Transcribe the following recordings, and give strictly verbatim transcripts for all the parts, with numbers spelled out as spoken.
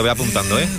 ve apuntando, ¿eh?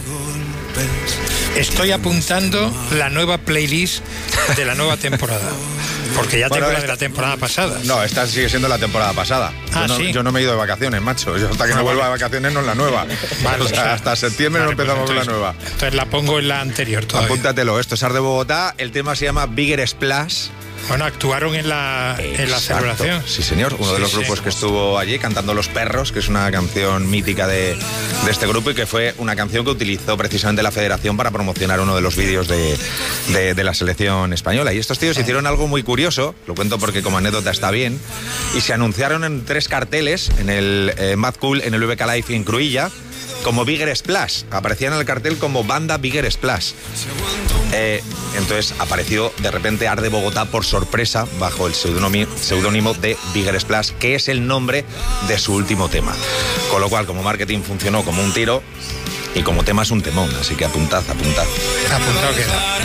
Estoy apuntando la nueva playlist de la nueva temporada. Porque ya Bueno, tengo la esta, de la temporada pasada. No, esta sigue siendo la temporada pasada. Ah, yo, no, ¿sí? yo no me he ido de vacaciones, macho. Yo hasta que Ah, no vuelva vale. de vacaciones no es la nueva. Vale, o sea, o sea, hasta septiembre vale, no empezamos pues con la nueva. Entonces la pongo en la anterior todavía. Apúntatelo, esto es Art de Bogotá. El tema se llama Bigger Splash. Bueno, actuaron en la, en la Exacto. celebración. Sí, señor. Uno de los Sí, grupos sí. que estuvo allí cantando Los Perros, que es una canción mítica de, de este grupo y que fue una canción que utilizó precisamente la Federación para promocionar uno de los vídeos de, de, de la selección española. Y estos tíos hicieron algo muy curioso, lo cuento porque como anécdota está bien, y se anunciaron en tres carteles, en el eh, Mad Cool, en el V K Live y en Cruïlla, como Bigger Splash. Aparecían en el cartel como banda Bigger Splash. Eh, entonces apareció de repente Art de Bogotá por sorpresa bajo el seudónimo de Bigger Splash, que es el nombre de su último tema. Con lo cual, como marketing funcionó como un tiro y como tema es un temón, así que apuntad, apuntad. Apuntado queda.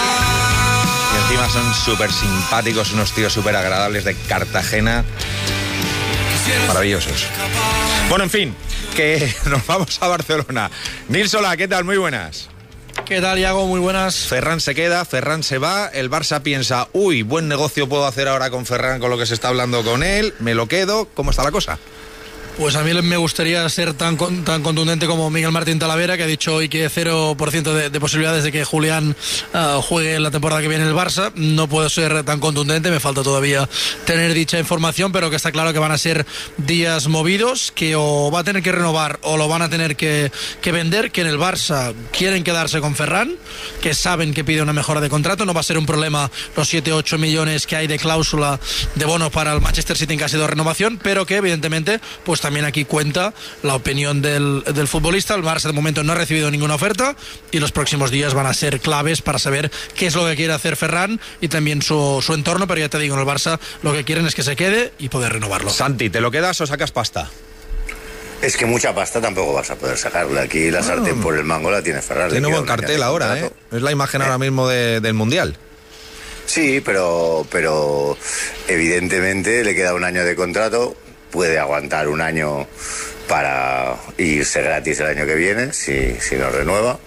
Y encima son súper simpáticos, unos tíos súper agradables de Cartagena. Maravillosos. Bueno, en fin, que nos vamos a Barcelona. Nils, hola, ¿qué tal? Muy buenas. ¿Qué tal, Iago? Muy buenas. Ferran se queda, Ferran se va, el Barça piensa, uy, buen negocio puedo hacer ahora con Ferran con lo que se está hablando con él, me lo quedo, ¿cómo está la cosa? Pues a mí me gustaría ser tan tan contundente como Miguel Martín Talavera, que ha dicho hoy que cero por ciento de, de posibilidades de que Julián uh, juegue la temporada que viene en el Barça. No puedo ser tan contundente, me falta todavía tener dicha información, pero que está claro que van a ser días movidos, que o va a tener que renovar o lo van a tener que, que vender, que en el Barça quieren quedarse con Ferran, que saben que pide una mejora de contrato. No va a ser un problema los siete u ocho millones que hay de cláusula de bono para el Manchester City en caso de renovación, pero que evidentemente pues también aquí cuenta la opinión del, del futbolista. El Barça de momento no ha recibido ninguna oferta y los próximos días van a ser claves para saber qué es lo que quiere hacer Ferran y también su, su entorno, pero ya te digo, en el Barça lo que quieren es que se quede y poder renovarlo. Santi, ¿te lo quedas o sacas pasta? Es que mucha pasta tampoco vas a poder sacarle. Aquí la sartén por el mango la tiene Ferran. Tiene un buen cartel ahora, ¿eh? Es la imagen ¿Eh? ahora mismo de, del Mundial. Sí, pero, pero evidentemente le queda un año de contrato. Puede aguantar un año para irse gratis el año que viene, si, si no renueva.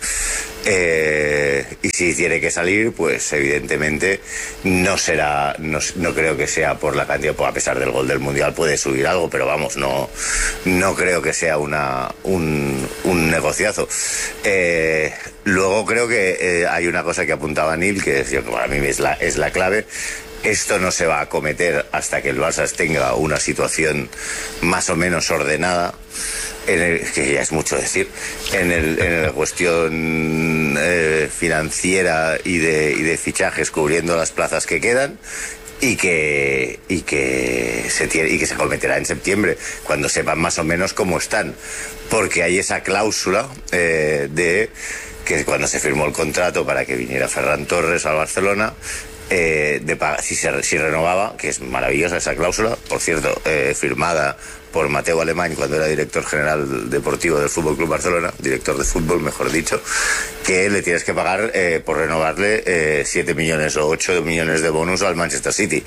Eh, y si tiene que salir, pues evidentemente no será, no, no creo que sea por la cantidad, pues a pesar del gol del Mundial puede subir algo, pero vamos, no, no creo que sea una, un, un negociazo. Eh, luego creo que eh, hay una cosa que apuntaba Neil, que es, yo, para mí es la, es la clave. Esto no se va a acometer hasta que el Barça tenga una situación más o menos ordenada, en el, que ya es mucho decir, en, el, en la cuestión eh, financiera y de, y de fichajes, cubriendo las plazas que quedan, y que y que se tiene, y que se acometerá en septiembre, cuando sepan más o menos cómo están, porque hay esa cláusula eh, de que cuando se firmó el contrato para que viniera Ferran Torres al Barcelona, Eh, de si, se, si renovaba, que es maravillosa esa cláusula, por cierto, eh, firmada por Mateu Alemany cuando era director general deportivo del F C Barcelona, director de fútbol, mejor dicho, que le tienes que pagar eh, por renovarle eh, siete millones o ocho millones de bonus al Manchester City.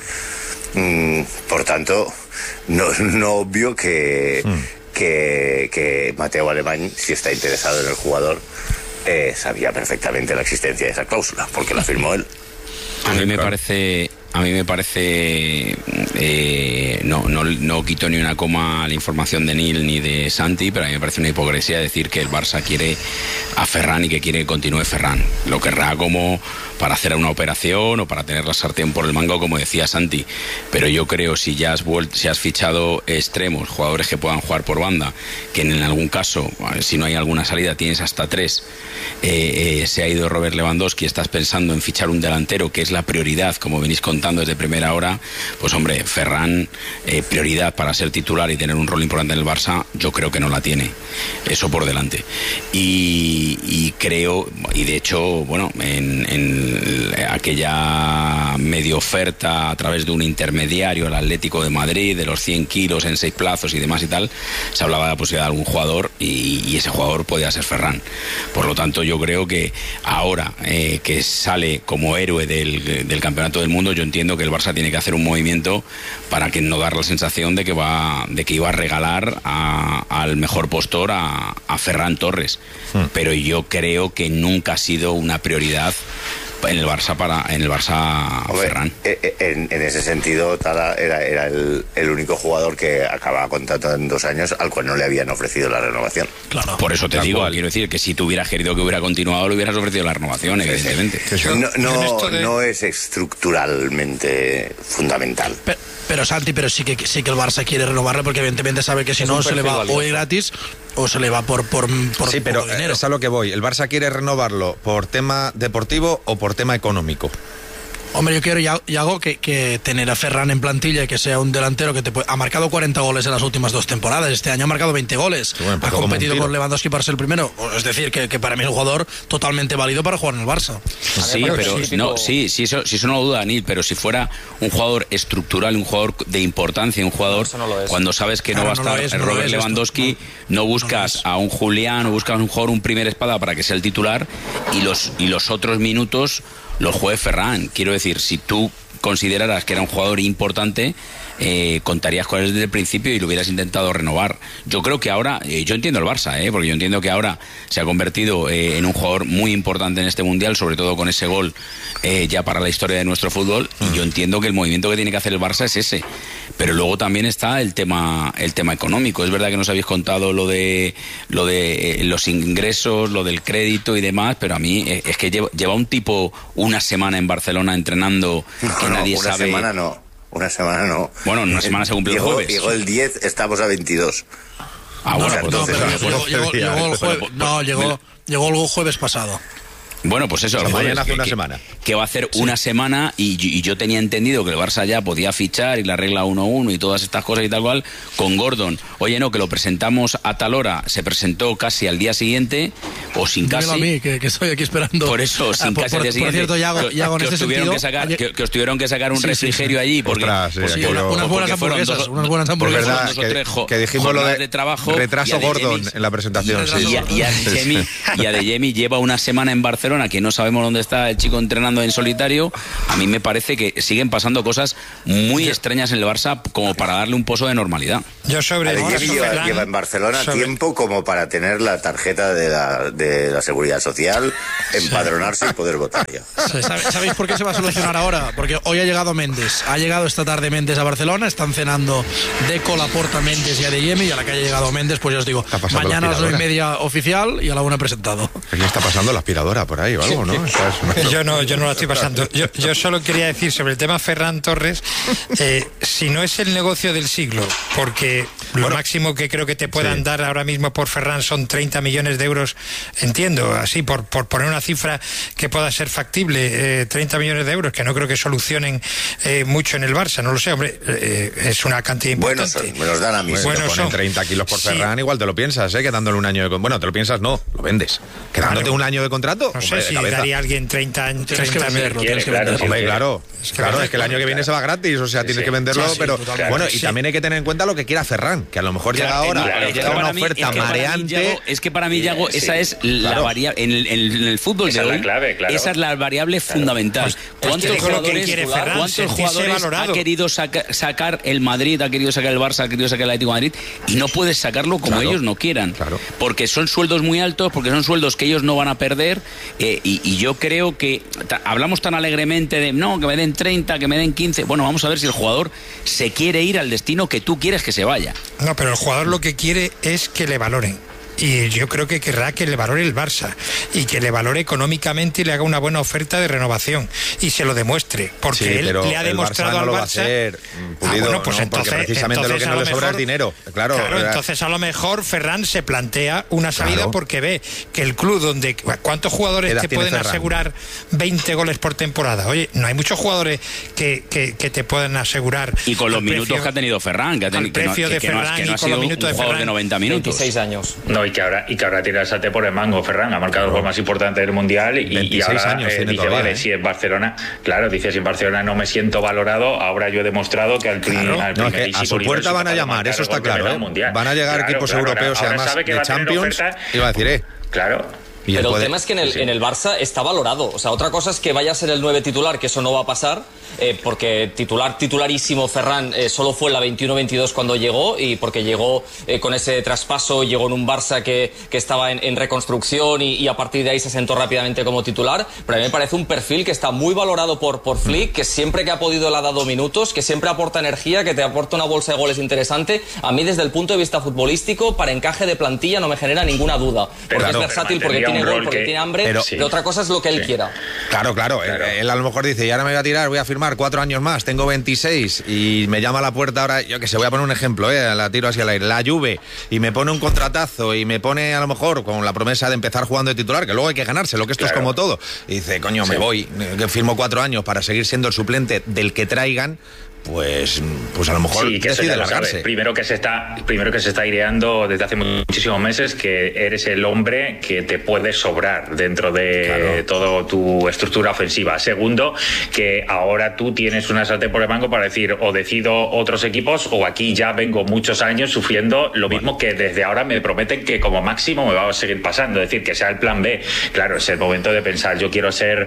Mm, por tanto, no, no obvio que, mm. que, que Mateu Alemany, si está interesado en el jugador, eh, sabía perfectamente la existencia de esa cláusula, porque la firmó él. A mí me parece, a mí me parece, eh, no, no, no quito ni una coma a la información de Neil ni de Santi, pero a mí me parece una hipocresía decir que el Barça quiere a Ferran y que quiere que continúe Ferran. Lo querrá como para hacer una operación o para tener la sartén por el mango, como decía Santi, pero yo creo, si ya has vuelto, si has fichado extremos, jugadores que puedan jugar por banda, que en algún caso, si no hay alguna salida, tienes hasta tres, eh, eh, se ha ido Robert Lewandowski, estás pensando en fichar un delantero, que es la prioridad, como venís contando desde primera hora, pues hombre, Ferran, eh, prioridad para ser titular y tener un rol importante en el Barça, yo creo que no la tiene, eso por delante. Y, y creo, y de hecho, bueno, en, en aquella medio oferta a través de un intermediario, el Atlético de Madrid, de los cien kilos en seis plazos y demás y tal, se hablaba de la posibilidad de algún jugador y, y ese jugador podía ser Ferran. Por lo tanto, yo creo que ahora eh, que sale como héroe del, del campeonato del mundo, yo entiendo que el Barça tiene que hacer un movimiento para que no dar la sensación de que va, de que iba a regalar a, al mejor postor a, a Ferran Torres. Hmm. Pero yo creo que nunca ha sido una prioridad en el Barça para en el Barça Hombre, Ferran. En, en ese sentido, Tala era, era el, el único jugador que acababa contrato en dos años al cual no le habían ofrecido la renovación. Claro. Por eso te Tal digo, cual. quiero decir que si tú hubieras querido que hubiera continuado, le hubieras ofrecido la renovación, evidentemente. Sí, sí. No, no, de... no es estructuralmente fundamental. Pero, pero Santi, pero sí que sí que el Barça quiere renovarle porque evidentemente sabe que si es no se le va valioso. O gratis o se le va por por, por sí, pero por dinero. Es a lo que voy. ¿El Barça quiere renovarlo por tema deportivo o por tema económico? Hombre, yo quiero, Yago, que, que tener a Ferran en plantilla y que sea un delantero que te puede... Ha marcado cuarenta goles en las últimas dos temporadas. Este año ha marcado veinte goles. Sí, bueno, ha competido con Lewandowski para ser el primero. Es decir, que, que para mí es un jugador totalmente válido para jugar en el Barça. Sí, pero sí, no, sí, sí, eso, sí, eso no lo duda, Nil, pero si fuera un jugador estructural, un jugador de importancia, un jugador no, no cuando sabes que claro, no va a estar no es, Robert no Lewandowski, no, no buscas no a un Julián o buscas un jugador, un primer espada para que sea el titular y los, y los otros minutos los juegue Ferran. Quiero decir, si tú consideraras que era un jugador importante, eh, contarías con él desde el principio y lo hubieras intentado renovar. Yo creo que ahora, eh, yo entiendo el Barça, eh, porque yo entiendo que ahora se ha convertido eh, en un jugador muy importante en este Mundial, sobre todo con ese gol eh, ya para la historia de nuestro fútbol, y yo entiendo que el movimiento que tiene que hacer el Barça es ese. Pero luego también está el tema el tema económico. Es verdad que nos habéis contado lo de lo de eh, los ingresos, lo del crédito y demás, pero a mí eh, es que lleva, lleva un tipo una semana en Barcelona entrenando que no, nadie una sabe. Una semana no, una semana no. Bueno, una semana se cumple el jueves. Llegó el diez, estamos a veintidós. Ah, bueno, pues no, entonces, llegó, llegó, llegó el jueves, no, llegó, llegó el jueves pasado. Bueno, pues eso, mañana hace que, una que, semana. Que va a hacer sí. una semana y, y yo tenía entendido que el Barça ya podía fichar y la regla uno uno y todas estas cosas y tal cual con Gordon. Oye, no, que lo presentamos a tal hora, se presentó casi al día siguiente o sin Dímelo casi. a mí, que, que estoy aquí esperando. Por eso, sin ah, por, casi al día por, siguiente. Por cierto, Yago, Yago que, en que, ese os tuvieron sentido, que, sacar, ayer... que, que os tuvieron que sacar un sí, refrigerio sí, sí. allí porque, Ostras, sí, pues, sí, por, una, unas buenas hamburguesas, dos, unas buenas hamburguesas. Pues verdad, dos o tres jo, que dijimos lo de, de trabajo. Retraso Gordon en la presentación. Y, sí. y, y, a Adeyemi, y Adeyemi lleva una semana en Barcelona que no sabemos dónde está el chico entrenando en solitario. A mí me parece que siguen pasando cosas muy extrañas en el Barça como para darle un pozo de normalidad. Yo sobre Adeyemi lleva, lleva en Barcelona sobre... tiempo como para tener la tarjeta de la, de la Seguridad Social, empadronarse y poder votar ya. ¿Sabéis por qué se va a solucionar ahora? Porque hoy ha llegado Méndez. Ha llegado esta tarde Méndez a Barcelona. Están cenando Deco, Laporta, Méndez y Adeyemi. Y a la que haya llegado Méndez, pues ya os digo, mañana a las nueve y media oficial y a la una presentado. ¿Qué está pasando la aspiradora por ahí o algo, no? Yo no, yo no la estoy pasando. Yo, yo solo quería decir sobre el tema Ferran Torres, eh, si no es el negocio del siglo, porque lo bueno, máximo que creo que te puedan sí. dar ahora mismo por Ferran son treinta millones de euros, entiendo, así, por, por poner una cifra que pueda ser factible, eh, treinta millones de euros, que no creo que solucionen eh, mucho en el Barça, no lo sé, hombre, eh, es una cantidad importante. Bueno, son, me los dan a mí. Bueno, bueno, te ponen treinta kilos por sí. Ferran, igual te lo piensas, ¿eh? Quedándole un año de... Bueno, te lo piensas, no, lo vendes. Quedándote claro. un año de contrato, no sé si daría alguien treinta años. Tienes que venderlo, tienes que venderlo. Hombre, claro, es que, claro, es que el año que viene se va gratis, o sea, tienes sí, que venderlo, sí, sí, pero totalmente. Bueno, y sí. también hay que tener en cuenta lo que quiera Ferran, que a lo mejor claro, llega ahora, claro, llega claro, una oferta es mareante. Mí, Yago, es que para mí, Yago, sí, esa es la claro. variable, en el, en el fútbol esa de hoy, es la clave, claro. esa es la variable claro. fundamental. Pues, ¿Cuántos pues jugadores, Ferran, ¿cuántos jugadores ha querido saca, sacar el Madrid, ha querido sacar el Barça, ha querido sacar el Atlético de Madrid, y no puedes sacarlo como claro. ellos no quieran? Claro. Porque son sueldos muy altos, porque son sueldos que ellos no van a perder, eh, y, y yo creo que ta, hablamos tan alegremente de, no, que me den treinta, que me den quince, bueno, vamos a ver si el jugador se quiere ir al destino que tú quieres que se vaya. No, pero el jugador lo que quiere es que le valoren. Y yo creo que querrá que le valore el Barça y que le valore económicamente y le haga una buena oferta de renovación y se lo demuestre, porque sí, él le ha demostrado Barça no al Barça hacer, Pulido, ah, bueno, pues no, entonces, precisamente entonces lo que no le sobra mejor, es dinero, claro, claro entonces a lo mejor Ferran se plantea una salida claro. porque ve que el club donde ¿cuántos jugadores te pueden Ferran? asegurar veinte goles por temporada? Oye, no hay muchos jugadores que, que, que te puedan asegurar y con los minutos precio, que ha tenido Ferran, que ha tenido que no, que, que no, que no ha sido un jugador Ferran, de noventa minutos, veintiséis años. No, y que ahora y que ahora tiene el sate por el mango. Ferran ha marcado el gol más importante del mundial y, y ahora años eh, dice, todavía, vale, ¿eh? si en Barcelona, claro, dice, si en Barcelona no me siento valorado, ahora yo he demostrado que al, claro. al no, es que a su puerta van a llamar, eso está claro, ¿eh? Van a llegar claro, equipos claro, europeos ahora, y además ahora de Champions y va a decir, eh. Claro. Y Pero puede... el tema es que en el, sí, sí. en el Barça está valorado. O sea, otra cosa es que vaya a ser el nueve titular, que eso no va a pasar, eh, porque titular, titularísimo Ferran eh, solo fue en la veintiuno veintidós cuando llegó, y porque llegó eh, con ese traspaso, llegó en un Barça que, que estaba en, en reconstrucción y, y a partir de ahí se sentó rápidamente como titular. Pero a mí me parece un perfil que está muy valorado por, por Flick, que siempre que ha podido le ha dado minutos, que siempre aporta energía, que te aporta una bolsa de goles interesante. A mí, desde el punto de vista futbolístico, para encaje de plantilla no me genera ninguna duda. Porque Claro, es versátil, porque tiene gol, porque que... tiene hambre, pero, pero otra cosa es lo que él sí. quiera. Claro, claro, claro. Él, él a lo mejor dice, y ahora me voy a tirar, voy a firmar cuatro años más, tengo veintiséis, y me llama a la puerta ahora, yo que sé, voy a poner un ejemplo, eh, la tiro hacia el aire, la Juve, y me pone un contratazo, y me pone a lo mejor con la promesa de empezar jugando de titular, que luego hay que ganárselo, que esto claro. es como todo. Y dice, coño, sí. me voy, que firmo cuatro años para seguir siendo el suplente del que traigan. Pues, pues a lo mejor sí, que decide largarse. Primero que se está, primero que se está ideando desde hace muchísimos meses que eres el hombre que te puede sobrar dentro de claro. toda tu estructura ofensiva. Segundo, que ahora tú tienes una sartén por el mango para decir o decido otros equipos o aquí ya vengo muchos años sufriendo lo bueno. mismo que desde ahora me prometen que como máximo me va a seguir pasando. Es decir, que sea el plan B. Claro, es el momento de pensar, yo quiero ser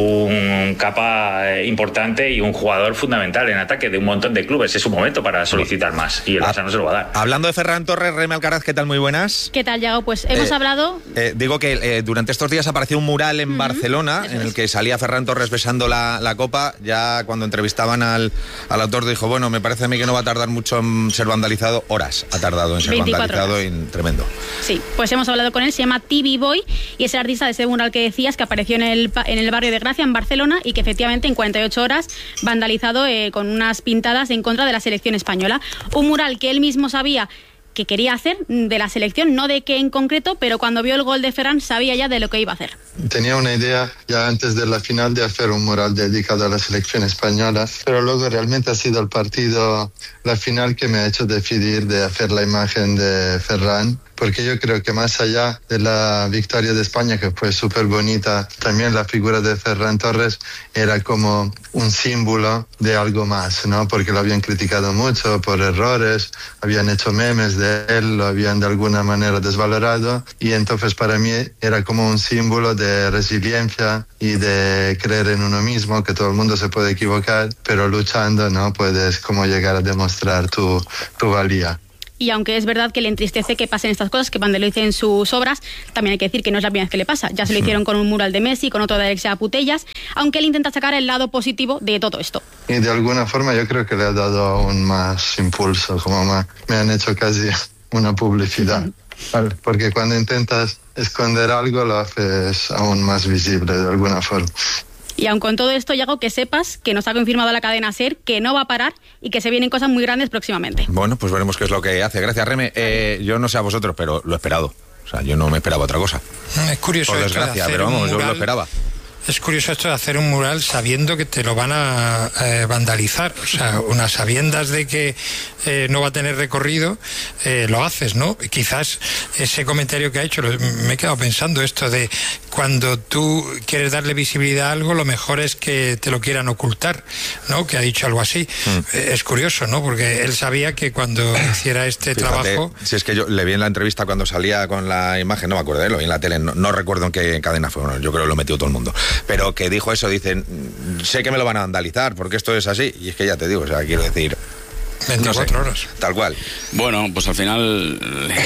un capa importante y un jugador fundamental en ataque de un montón de clubes. Es un momento para solicitar más y el Barça no se lo va a dar. Hablando de Ferran Torres, Reme Alcaraz, ¿qué tal? Muy buenas. ¿Qué tal, Yago? Pues hemos eh, hablado... Eh, digo que eh, durante estos días apareció un mural en uh-huh. Barcelona en el que salía Ferran Torres besando la, la copa. Ya cuando entrevistaban al, al autor dijo, bueno, me parece a mí que no va a tardar mucho en ser vandalizado. Horas ha tardado en ser vandalizado y tremendo. Sí, pues hemos hablado con él, se llama T V Boy y es el artista de ese mural que decías que apareció en el, en el barrio de Gracia, en Barcelona, y que efectivamente en cuarenta y ocho horas vandalizado eh, con unas pintadas en contra de la selección española. Un mural que él mismo sabía que quería hacer de la selección, no de qué en concreto, pero cuando vio el gol de Ferran sabía ya de lo que iba a hacer. Tenía una idea ya antes de la final de hacer un mural dedicado a la selección española, pero luego realmente ha sido el partido, la final, que me ha hecho decidir de hacer la imagen de Ferran, porque yo creo que más allá de la victoria de España, que fue súper bonita, también la figura de Ferran Torres era como un símbolo de algo más, ¿no? Porque lo habían criticado mucho por errores, habían hecho memes de él, lo habían de alguna manera desvalorado, y entonces para mí era como un símbolo de resiliencia y de creer en uno mismo, que todo el mundo se puede equivocar, pero luchando, ¿no? Puedes como llegar a demostrar tu, tu valía. Y aunque es verdad que le entristece que pasen estas cosas, que vandalicen sus obras, también hay que decir que no es la primera vez que le pasa. Ya se lo hicieron con un mural de Messi, con otro de Alexia Putellas, aunque él intenta sacar el lado positivo de todo esto. Y de alguna forma yo creo que le ha dado aún más impulso, como más, me han hecho casi una publicidad. ¿Vale? Porque cuando intentas esconder algo lo haces aún más visible de alguna forma. Y aun con todo esto, Yago, que sepas que nos ha confirmado la cadena SER que no va a parar y que se vienen cosas muy grandes próximamente. Bueno, pues veremos qué es lo que hace. Gracias, Reme. Eh, yo no sé a vosotros, pero lo he esperado. O sea, yo no me esperaba otra cosa. Es curioso. Por desgracia, pero vamos, yo lo esperaba. Es curioso esto de hacer un mural sabiendo que te lo van a eh, vandalizar. O sea, unas sabiendas de que eh, no va a tener recorrido, eh, lo haces, ¿no? Quizás ese comentario que ha hecho, lo, me he quedado pensando esto de cuando tú quieres darle visibilidad a algo, lo mejor es que te lo quieran ocultar, ¿no? Que ha dicho algo así. Mm. Eh, es curioso, ¿no? Porque él sabía que cuando hiciera este Fíjate, trabajo... Si es que yo le vi en la entrevista cuando salía con la imagen, no me acuerdo de él, lo vi en la tele, no, no recuerdo en qué cadena fue, bueno, yo creo que lo metió todo el mundo. Pero que dijo eso, dicen, sé que me lo van a vandalizar porque esto es así, y es que ya te digo, o sea, quiero decir... veinticuatro no sé, horas. Tal cual. Bueno, pues al final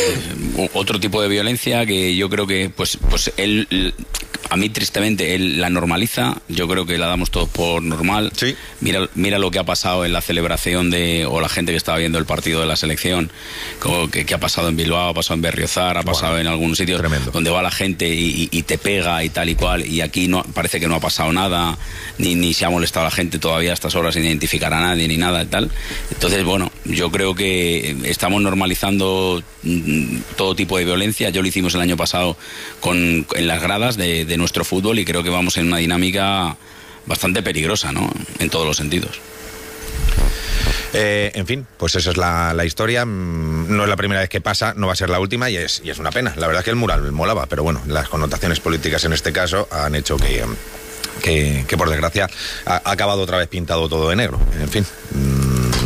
eh, otro tipo de violencia que yo creo que pues pues él, a mí tristemente él la normaliza, yo creo que la damos todos por normal. Sí. Mira mira lo que ha pasado en la celebración de o la gente que estaba viendo el partido de la selección, como que, que ha pasado en Bilbao, ha pasado en Berriozar, ha pasado wow. en algunos sitios Tremendo. Donde va la gente y, y, y te pega y tal y cual, y aquí no parece que no ha pasado nada, ni ni se ha molestado a la gente todavía a estas horas sin identificar a nadie ni nada y tal. Entonces, bueno, yo creo que estamos normalizando todo tipo de violencia. Yo lo hicimos el año pasado con, en las gradas de, de nuestro fútbol y creo que vamos en una dinámica bastante peligrosa, ¿no? En todos los sentidos. Eh, en fin, pues esa es la, la historia. No es la primera vez que pasa, no va a ser la última y es, y es una pena. La verdad es que el mural molaba, pero bueno, las connotaciones políticas en este caso han hecho que, que, que por desgracia, ha, ha acabado otra vez pintado todo de negro. En fin... Mmm,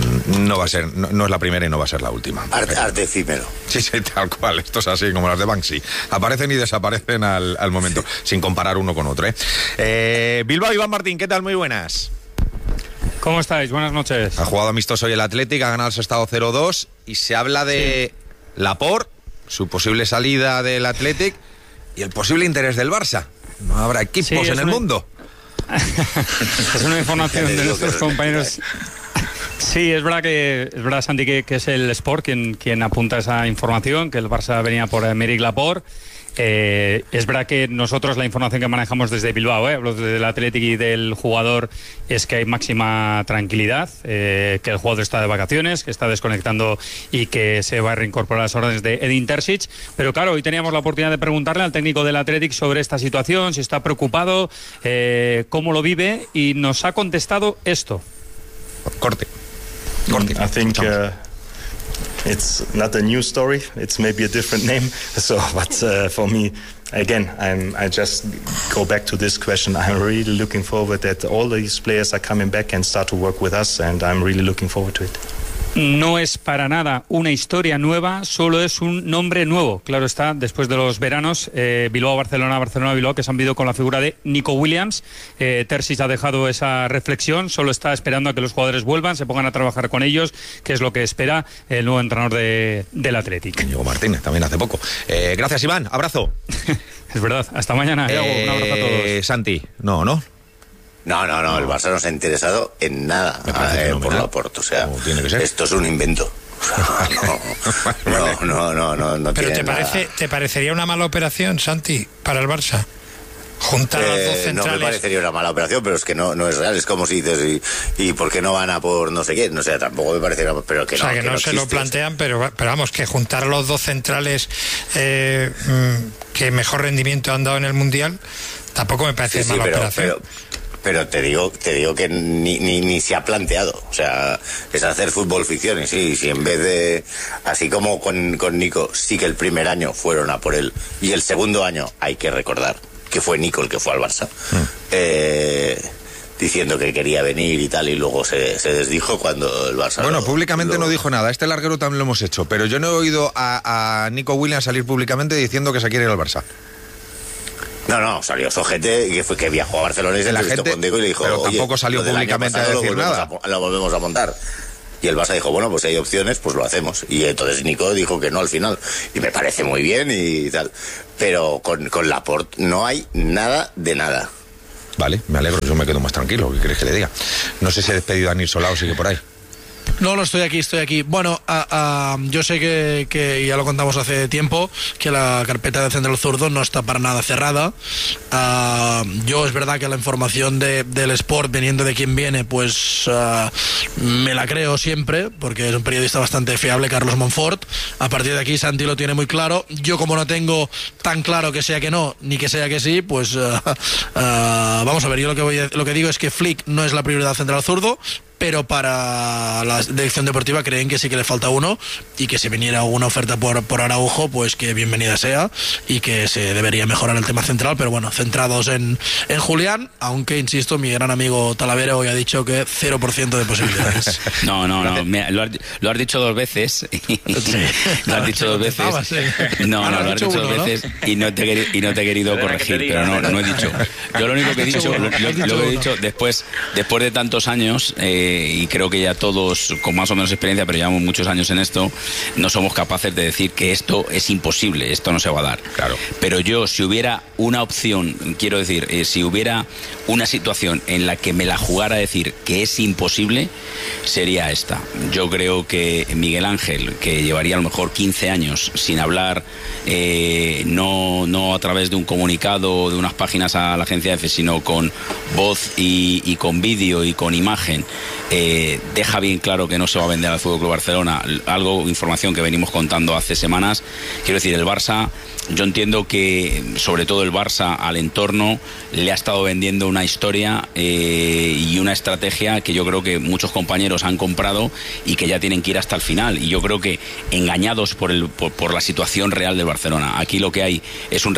No va a ser, no, no es la primera y no va a ser la última. Arte, arte efímero. Sí, sí, tal cual. Esto es así, como las de Banksy. Aparecen y desaparecen al, al momento, sin comparar uno con otro, ¿eh? Eh, Bilbao, Iván Martín, ¿qué tal? Muy buenas. ¿Cómo estáis? Buenas noches. Ha jugado amistoso hoy el Athletic, ha ganado el Sestao cero dos y se habla de sí. Laporte, su posible salida del Athletic y el posible interés del Barça. No habrá equipos sí, en el una... mundo. Es una información de nuestros compañeros. Sí, es verdad que es verdad, Santi, que, que es el Sport quien, quien apunta esa información, que el Barça venía por Aymeric Laporte. Eh, es verdad que nosotros la información que manejamos desde Bilbao, eh, hablo desde el Athletic y del jugador, es que hay máxima tranquilidad, eh, que el jugador está de vacaciones, que está desconectando y que se va a reincorporar a las órdenes de Edin Terzic. Pero claro, hoy teníamos la oportunidad de preguntarle al técnico del Athletic sobre esta situación, si está preocupado, eh, cómo lo vive, y nos ha contestado esto. Corte. Corte. I think uh, it's not a new story. It's maybe a different name. So, but uh, for me, again, I'm, I just go back to this question. I'm really looking forward that all these players are coming back and start to work with us, and I'm really looking forward to it. No es para nada una historia nueva, solo es un nombre nuevo. Claro está, después de los veranos, eh, Bilbao-Barcelona, Barcelona-Bilbao, que se han visto con la figura de Nico Williams. Eh, Terzic ha dejado esa reflexión, solo está esperando a que los jugadores vuelvan, se pongan a trabajar con ellos, que es lo que espera el nuevo entrenador de, del Athletic. Diego Martínez, también hace poco. Eh, gracias, Iván, abrazo. Es verdad, hasta mañana. Eh, un abrazo a todos. Santi, no, ¿no? No, no, no, el Barça no se ha interesado en nada eh, por Laporte, o sea, esto es un invento. No, no, no, no, no. Pero tiene te parece, nada. ¿te parecería una mala operación, Santi, para el Barça? Juntar a los dos eh, centrales. No me parecería una mala operación, pero es que no, no es real. Es como si dices, y, y ¿por qué no van a por no sé qué? No sé, tampoco me parecería, pero que o no. sea, que, que no, no se existe. Lo plantean, pero, pero vamos, que juntar a los dos centrales eh, que mejor rendimiento han dado en el Mundial, tampoco me parece sí, mala sí, pero, operación. Pero, Pero te digo, te digo que ni, ni, ni se ha planteado. O sea, es hacer fútbol ficción. Y sí, si en vez de, así como con, con Nico, sí que el primer año fueron a por él. Y el segundo año, hay que recordar que fue Nico el que fue al Barça. Mm. Eh, diciendo que quería venir y tal, y luego se, se desdijo cuando el Barça... Bueno, lo, públicamente lo... no dijo nada. Este larguero también lo hemos hecho. Pero yo no he oído a, a Nico Williams salir públicamente diciendo que se quiere ir al Barça. No, no, salió Sojete, que fue que viajó a Barcelona y se entrevistó con Diego y le dijo... Pero tampoco salió públicamente a decir nada. A, lo volvemos a montar. Y el Barça dijo, bueno, pues si hay opciones, pues lo hacemos. Y entonces Nico dijo que no al final. Y me parece muy bien y tal. Pero con, con Laporte no hay nada de nada. Vale, me alegro, yo me quedo más tranquilo. ¿Qué quieres que le diga? No sé si he despedido a Nil Solao, sigue por ahí. No, no, estoy aquí, estoy aquí. Bueno, a, a, yo sé que, que, ya lo contamos hace tiempo, que la carpeta de Central Zurdo no está para nada cerrada. A, yo es verdad que la información de, del Sport, viniendo de quien viene, pues a, me la creo siempre, porque es un periodista bastante fiable, Carlos Monfort. A partir de aquí, Santi lo tiene muy claro. Yo, como no tengo tan claro que sea que no, ni que sea que sí, pues a, a, vamos a ver, yo lo que, voy a, lo que digo es que Flick no es la prioridad Central Zurdo, pero para la dirección deportiva creen que sí que le falta uno y que si viniera una oferta por, por Araujo, pues que bienvenida sea y que se debería mejorar el tema central, pero bueno, centrados en, en Julián, aunque insisto, mi gran amigo Talavera hoy ha dicho que cero por ciento de posibilidades. No, no, no, me, lo, has, lo has dicho dos veces. Sí. Lo has dicho dos veces. No, no, lo has dicho uno, dos veces, ¿no? y, no te, y no te he querido corregir, pero no, no he dicho. Yo lo único que he dicho, lo, lo, lo he dicho después, después de tantos años, eh, y creo que ya todos con más o menos experiencia, pero llevamos muchos años en esto, no somos capaces de decir que esto es imposible, esto no se va a dar. Claro. Pero yo, si hubiera una opción, quiero decir, eh, si hubiera una situación en la que me la jugara a decir que es imposible, sería esta. Yo creo que Miguel Ángel, que llevaría a lo mejor quince años sin hablar, eh, no, no a través de un comunicado o de unas páginas a la agencia F, sino con voz y, y con vídeo y con imagen, Eh, deja bien claro que no se va a vender al F C Barcelona, algo, información que venimos contando hace semanas. Quiero decir, el Barça, yo entiendo que sobre todo el Barça al entorno le ha estado vendiendo una historia eh, y una estrategia que yo creo que muchos compañeros han comprado y que ya tienen que ir hasta el final, y yo creo que engañados por, el, por, por la situación real del Barcelona. Aquí lo que hay es un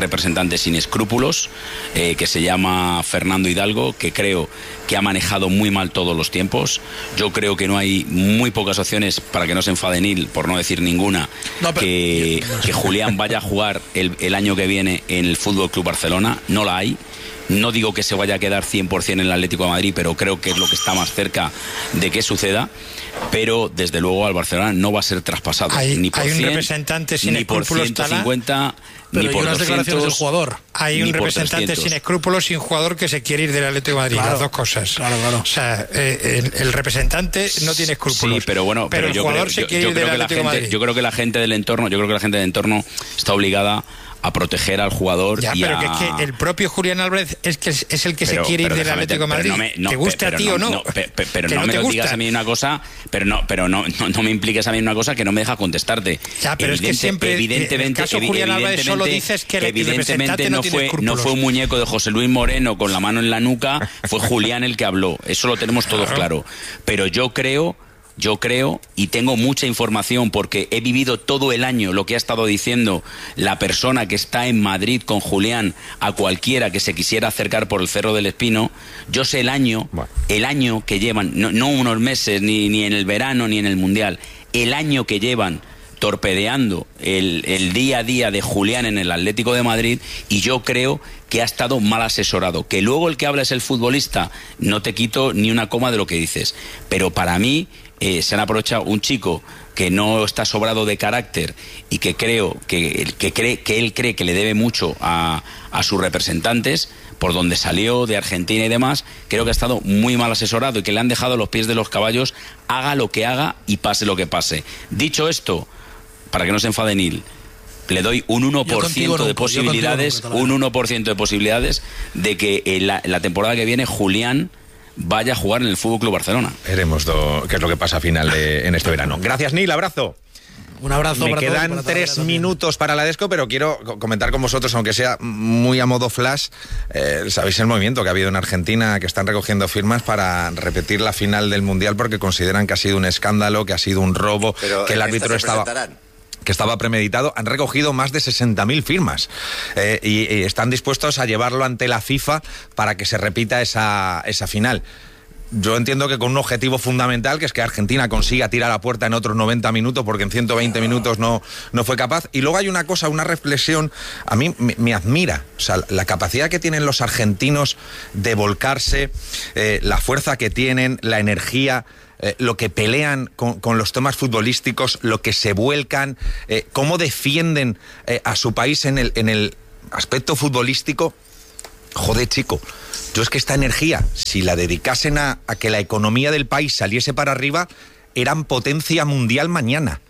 representante sin escrúpulos, eh, que se llama Fernando Hidalgo, que creo que ha manejado muy mal todos los tiempos. Yo creo que no hay muy pocas opciones, para que no se enfade Nil, por no decir ninguna, no, pero... que, que Julián vaya a jugar el, el año que viene en el Fútbol Club Barcelona. No la hay. No digo que se vaya a quedar cien por ciento en el Atlético de Madrid, pero creo que es lo que está más cerca de que suceda. Pero desde luego al Barcelona no va a ser traspasado. Hay, ni por hay un cien, representante sin ni por escrúpulos, ciento cincuenta, pero ni por unas declaraciones del jugador. Hay un representante sin escrúpulos y un jugador que se quiere ir del Atlético de Madrid. Claro, las dos cosas. Claro, claro. O sea, eh, el, el representante no tiene escrúpulos. Sí, pero bueno, pero, pero el yo, jugador creo, se yo, quiere yo ir creo del que la Atlético de gente, Madrid. yo creo que la gente del entorno, yo creo que la gente del entorno está obligada a proteger al jugador. Ya, y pero a... que es que el propio Julián Álvarez es que es, es el que pero, se quiere ir del Atlético de Madrid. No me, no, ¿Te gusta pero, a ti no, o no? no pe, pe, pero que no, no me te lo gusta. digas a mí una cosa, pero no, pero no, no, no me impliques a mí una cosa que no me deja contestarte. Ya, pero Evidente, es que siempre, evidentemente, en el caso Julián Álvarez solo dices que el evidentemente no, no fue, no fue un muñeco de José Luis Moreno con la mano en la nuca, fue Julián el que habló. Eso lo tenemos todos claro. Pero yo creo... Yo creo, y tengo mucha información porque he vivido todo el año lo que ha estado diciendo la persona que está en Madrid con Julián a cualquiera que se quisiera acercar por el Cerro del Espino. Yo sé el año, bueno. el año que llevan, no, no unos meses, ni, ni en el verano, ni en el Mundial, el año que llevan torpedeando el, el día a día de Julián en el Atlético de Madrid, y yo creo que ha estado mal asesorado. Que luego el que habla es el futbolista, no te quito ni una coma de lo que dices, pero para mí eh, se han aprovechado un chico que no está sobrado de carácter y que creo que, que, cree, que él cree que le debe mucho a, a sus representantes, por donde salió, de Argentina y demás. Creo que ha estado muy mal asesorado y que le han dejado los pies de los caballos, haga lo que haga y pase lo que pase. Dicho esto, para que no se enfade Nil, le doy un uno por ciento de posibilidades, un uno por ciento de posibilidades de que en la, en la temporada que viene Julián vaya a jugar en el Fútbol Club Barcelona. Veremos do, qué es lo que pasa a final de, en este verano. Gracias, Nil, abrazo. Un abrazo. Me para quedan todos, tres minutos para la Desco, pero quiero comentar con vosotros, aunque sea muy a modo flash, eh, sabéis el movimiento que ha habido en Argentina, que están recogiendo firmas para repetir la final del Mundial porque consideran que ha sido un escándalo, que ha sido un robo, pero que el árbitro estaba... que estaba premeditado. Han recogido más de sesenta mil firmas eh, y, y están dispuestos a llevarlo ante la FIFA para que se repita esa, esa final. Yo entiendo que con un objetivo fundamental, que es que Argentina consiga tirar a la puerta en otros noventa minutos, porque en ciento veinte minutos no, no fue capaz. Y luego hay una cosa, una reflexión, a mí me, me admira, o sea, la capacidad que tienen los argentinos de volcarse, eh, la fuerza que tienen, la energía, eh, lo que pelean con, con los temas futbolísticos, lo que se vuelcan, eh, cómo defienden eh, a su país en el, en el aspecto futbolístico. Joder, chico, yo es que esta energía, si la dedicasen a, a que la economía del país saliese para arriba, eran potencia mundial mañana.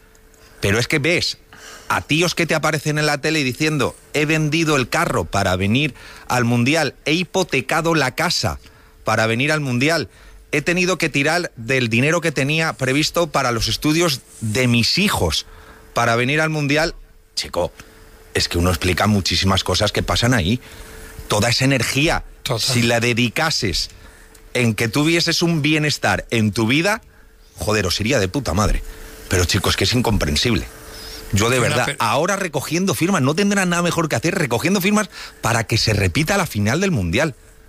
Pero es que ves a tíos que te aparecen en la tele diciendo: he vendido el carro para venir al Mundial, he hipotecado la casa para venir al Mundial, he tenido que tirar del dinero que tenía previsto para los estudios de mis hijos para venir al Mundial. Chico, es que uno explica muchísimas cosas que pasan ahí. Toda esa energía, Total. si la dedicases en que tuvieses un bienestar en tu vida, joder, os iría de puta madre. Pero chicos, es que es incomprensible. Yo de verdad, per... ahora recogiendo firmas, no tendrán nada mejor que hacer, recogiendo firmas para que se repita la final del Mundial.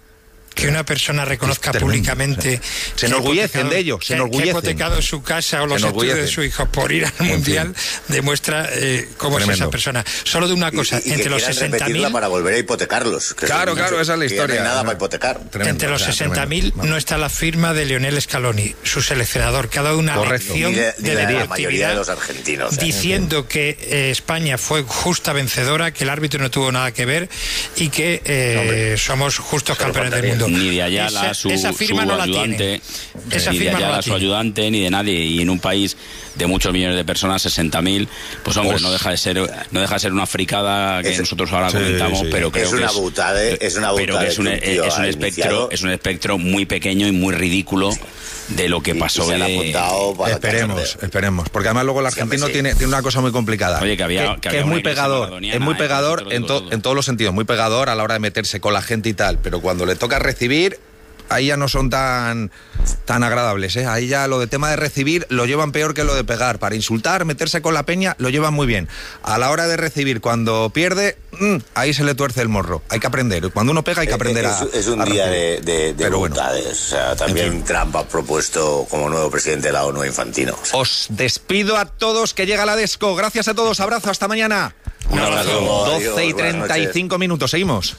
Que una persona reconozca públicamente, se enorgullecen de ello, se enorgullecen. Que ha hipotecado su casa o los estudios de su hijo por ir al Mundial, demuestra eh, cómo Tremendo. es esa persona. Solo de una cosa, y, y entre los sesenta mil para volver a hipotecarlos. Que claro, claro, esa es la historia. No hay nada para hipotecar. Tremendo, entre los sesenta mil no está la firma de Lionel Scaloni, su seleccionador, que ha dado una Correcto. lección de, de, de la mayoría de los argentinos. Diciendo eh. que eh, España fue justa vencedora, que el árbitro no tuvo nada que ver y que eh, no, somos justos campeones del mundo. Ni de allá la Su, esa firma su no ayudante, la esa ni firma de allá no la su ayudante, ni de nadie. Y en un país de muchos millones de personas, sesenta mil, pues hombre, pues, no deja de ser no deja de ser una fricada que es, nosotros ahora sí, comentamos, sí. pero creo es una que butade, es, es una butade pero que es un, que es un espectro, es un espectro muy pequeño y muy ridículo de lo que pasó. Y se de... Esperemos, esperemos, porque además luego el argentino sí, tiene, tiene una cosa muy complicada. Oye, que había, que, que que había es muy pegador, es muy pegador todo, en, to, todo, todo. en todos los sentidos, muy pegador a la hora de meterse con la gente y tal, pero cuando le toca recibir, ahí ya no son tan, tan agradables, ¿eh? Ahí ya lo de tema de recibir lo llevan peor que lo de pegar. Para insultar, meterse con la peña, lo llevan muy bien. A la hora de recibir, cuando pierde, mmm, ahí se le tuerce el morro. Hay que aprender. Cuando uno pega hay que aprender es, a... Es un a día de, de, de bondades. Bueno, o sea, también en fin. Trump ha propuesto como nuevo presidente de la ONU a Infantino. O sea. Os despido a todos, que llega la Desco. Gracias a todos, abrazo, hasta mañana. Un abrazo. doce y treinta y cinco minutos, seguimos.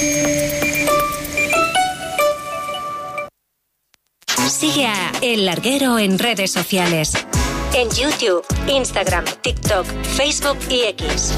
Sigue a El Larguero en redes sociales. En YouTube, Instagram, TikTok, Facebook y X.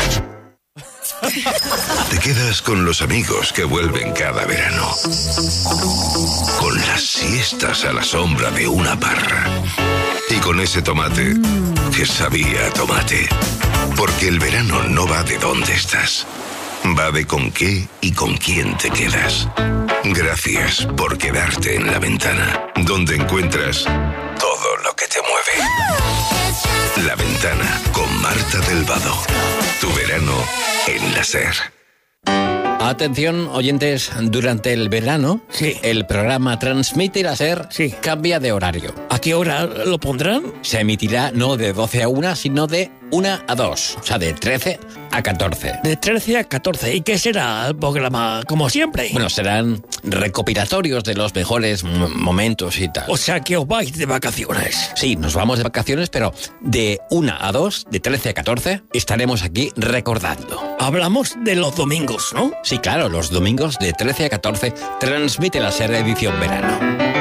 Te quedas con los amigos que vuelven cada verano. Con las siestas a la sombra de una parra. Y con ese tomate que sabía a tomate. Porque el verano no va de dónde estás. Va de con qué y con quién te quedas. Gracias por quedarte en La Ventana, donde encuentras todo lo que te mueve. La Ventana con Marta del Vado. Tu verano en la SER. Atención, oyentes, durante el verano, sí. el programa Transmite la SER sí. cambia de horario. ¿A qué hora lo pondrán? Se emitirá no de doce a una, sino de una a dos, o sea, de trece a catorce. De trece a catorce. ¿Y qué será el programa, como siempre? Bueno, serán recopilatorios de los mejores m- momentos y tal. O sea, que os vais de vacaciones. Sí, nos vamos de vacaciones, pero de una a dos, de trece a catorce, estaremos aquí recordando. Hablamos de los domingos, ¿no? Sí, claro, los domingos de trece a catorce transmite la SER edición verano.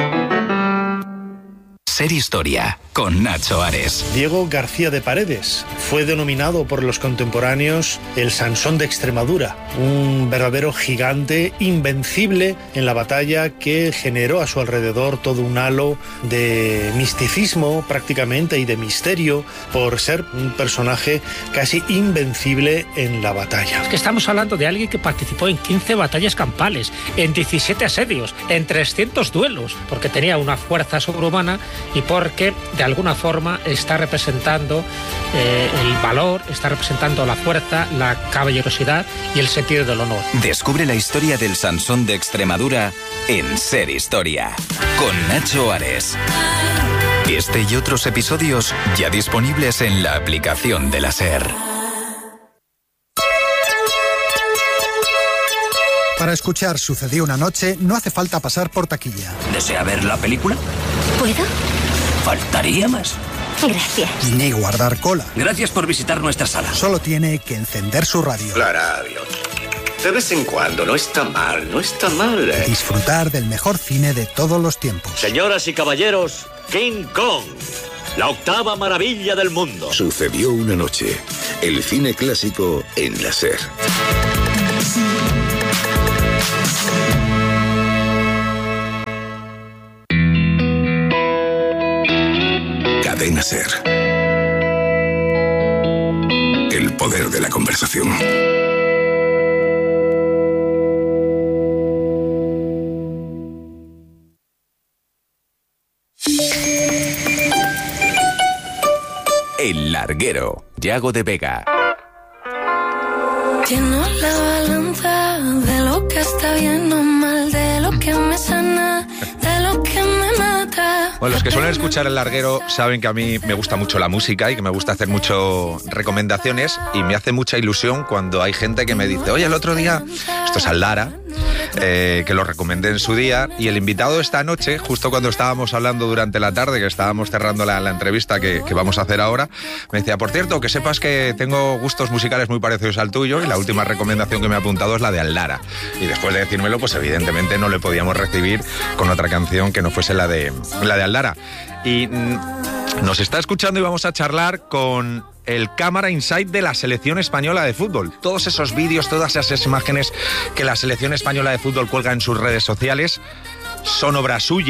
Ser Historia, con Nacho Ares. Diego García de Paredes fue denominado por los contemporáneos el Sansón de Extremadura, un verdadero gigante invencible en la batalla que generó a su alrededor todo un halo de misticismo prácticamente y de misterio por ser un personaje casi invencible en la batalla. Es que estamos hablando de alguien que participó en quince batallas campales, en diecisiete asedios, en trescientos duelos, porque tenía una fuerza sobrehumana y porque de alguna forma está representando eh, el valor, está representando la fuerza, la caballerosidad y el sentido del honor. Descubre la historia del Sansón de Extremadura en Ser Historia, con Nacho Ares. Este y otros episodios ya disponibles en la aplicación de la SER. Para escuchar Sucedió una noche no hace falta pasar por taquilla. ¿Desea ver la película? ¿Puedo? Faltaría más. Gracias. Ni guardar cola. Gracias por visitar nuestra sala. Solo tiene que encender su radio. La radio. De vez en cuando, no está mal, no está mal. ¿eh? Disfrutar del mejor cine de todos los tiempos. Señoras y caballeros, King Kong, la octava maravilla del mundo. Sucedió una noche. El cine clásico en la SER. Cadena SER. El poder de la conversación. El Larguero, Yago de Vega. Lleno la balanza de lo que está bien o mal, de lo que me sana, de lo que me mata. Bueno, los que suelen escuchar El Larguero saben que a mí me gusta mucho la música y que me gusta hacer mucho recomendaciones, y me hace mucha ilusión cuando hay gente que me dice, oye, el otro día, esto es Aldara, eh, que lo recomendé en su día, y el invitado esta noche, justo cuando estábamos hablando durante la tarde, que estábamos cerrando la, la entrevista que, que vamos a hacer ahora, me decía, por cierto, que sepas que tengo gustos musicales muy parecidos al tuyo, y la última recomendación que me ha apuntado es la de Aldara. Y después de decírmelo, pues evidentemente no le podíamos recibir con otra canción que no fuese la de, la de Aldara. Y mm, nos está escuchando y vamos a charlar con el cámara inside de la selección española de fútbol. Todos esos vídeos, todas esas imágenes que la selección española de fútbol cuelga en sus redes sociales son obra suya,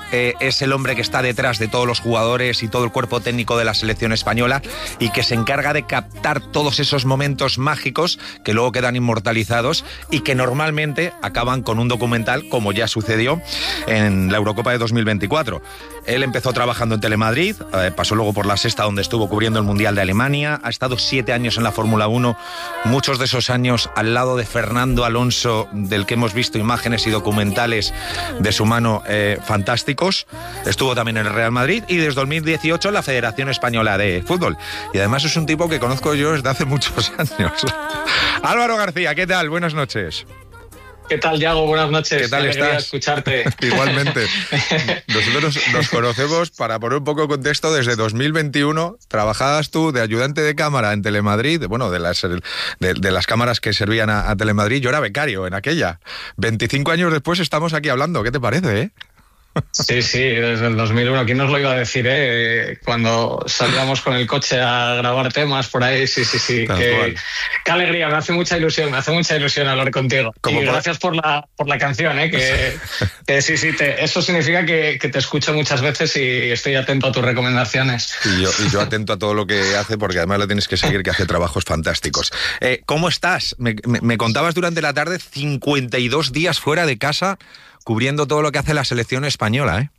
eh, es el hombre que está detrás de todos los jugadores y todo el cuerpo técnico de la selección española y que se encarga de captar todos esos momentos mágicos que luego quedan inmortalizados y que normalmente acaban con un documental, como ya sucedió en la Eurocopa de dos mil veinticuatro. Él empezó trabajando en Telemadrid, eh, pasó luego por La Sexta, donde estuvo cubriendo el Mundial de Alemania, ha estado siete años en la Fórmula uno, muchos de esos años al lado de Fernando Alonso, del que hemos visto imágenes y documentales de su mano eh, fantásticos. Estuvo también en el Real Madrid y desde dos mil dieciocho en la Federación Española de Fútbol. Y además es un tipo que conozco yo desde hace muchos años. Álvaro García, ¿qué tal? Buenas noches. ¿Qué tal, Yago? Buenas noches. ¿Qué tal estás? Escucharte. Igualmente. Nosotros nos conocemos, para poner un poco de contexto, desde dos mil veintiuno. Trabajabas tú de ayudante de cámara en Telemadrid, bueno, de las, de, de las cámaras que servían a, a Telemadrid. Yo era becario en aquella. veinticinco años después estamos aquí hablando. ¿Qué te parece, eh? Sí, sí, desde el dos mil uno. ¿Quién nos lo iba a decir, eh? Cuando salíamos con el coche a grabar temas por ahí, sí, sí, sí. Qué, qué alegría, me hace mucha ilusión, me hace mucha ilusión hablar contigo. Y por... gracias por la por la canción, ¿eh? Que, que sí, sí, te, eso significa que, que te escucho muchas veces y estoy atento a tus recomendaciones. Y yo, y yo atento a todo lo que hace, porque además lo tienes que seguir, que hace trabajos fantásticos. Eh, ¿Cómo estás? Me, me, me contabas durante la tarde cincuenta y dos días fuera de casa, cubriendo todo lo que hace la selección española, ¿eh?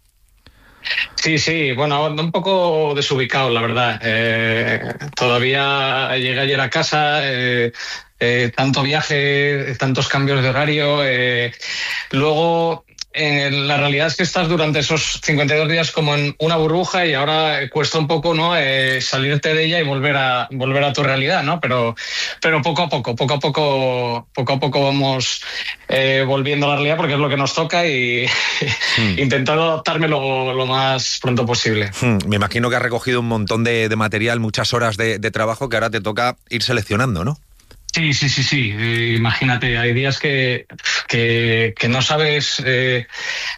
Sí, sí, bueno, un poco desubicado, la verdad. Eh, todavía llegué ayer a casa, eh, eh, tanto viaje, tantos cambios de horario. Eh, luego, eh, la realidad es que estás durante esos cincuenta y dos días como en una burbuja y ahora cuesta un poco, ¿no? Eh, salirte de ella y volver a volver a tu realidad, ¿no? Pero, pero poco a poco, poco a poco, poco a poco vamos eh, volviendo a la realidad, porque es lo que nos toca y hmm. intentando adaptarme lo, lo más pronto posible. Hmm. Me imagino que has recogido un montón de, de material, muchas horas de, de trabajo que ahora te toca ir seleccionando, ¿no? Sí, sí, sí, sí. Eh, imagínate, hay días que, que, que no sabes... Eh,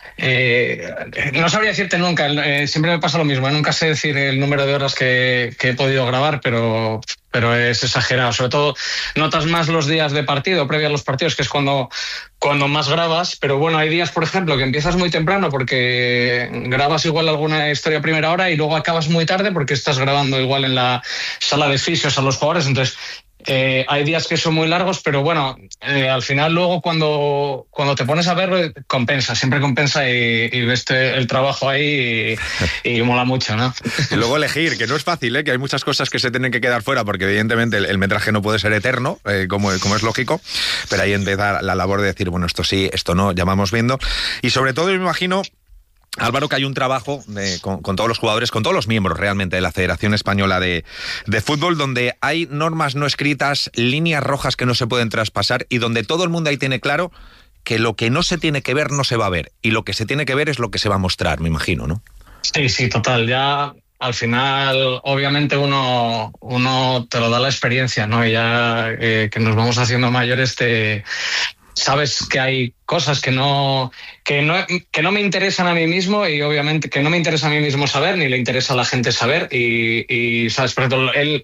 eh, no sabría decirte nunca, eh, siempre me pasa lo mismo, nunca sé decir el número de horas que, que he podido grabar, pero, pero es exagerado. Sobre todo notas más los días de partido, previo a los partidos, que es cuando, cuando más grabas. Pero bueno, hay días, por ejemplo, que empiezas muy temprano porque grabas igual alguna historia a primera hora y luego acabas muy tarde porque estás grabando igual en la sala de fisios a los jugadores. Entonces, Eh, hay días que son muy largos, pero bueno, eh, al final luego cuando, cuando te pones a verlo, compensa, siempre compensa y, y ves el trabajo ahí y, y mola mucho, ¿no? Y luego elegir, que no es fácil, ¿eh? Que hay muchas cosas que se tienen que quedar fuera, porque evidentemente el, el metraje no puede ser eterno, eh, como, como es lógico, pero ahí empieza la labor de decir, bueno, esto sí, esto no, ya vamos viendo. Y sobre todo, yo me imagino, Álvaro, que hay un trabajo de, con, con todos los jugadores, con todos los miembros realmente de la Federación Española de, de Fútbol, donde hay normas no escritas, líneas rojas que no se pueden traspasar y donde todo el mundo ahí tiene claro que lo que no se tiene que ver no se va a ver y lo que se tiene que ver es lo que se va a mostrar, me imagino, ¿no? Sí, sí, total. Ya al final, obviamente uno, uno te lo da la experiencia, ¿no? Y ya eh, que nos vamos haciendo mayores te... sabes que hay cosas que no, que no que no me interesan a mí mismo y obviamente que no me interesa a mí mismo saber ni le interesa a la gente saber y, y sabes, por ejemplo, el,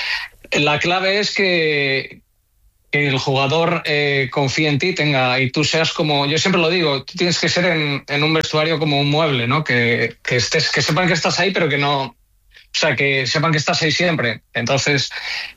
la clave es que, que el jugador eh, confíe en ti, tenga y tú seas como, yo siempre lo digo, tú tienes que ser en, en un vestuario como un mueble, ¿no? Que, que estés, que sepan que estás ahí, pero que no, o sea, que sepan que estás ahí siempre. Entonces,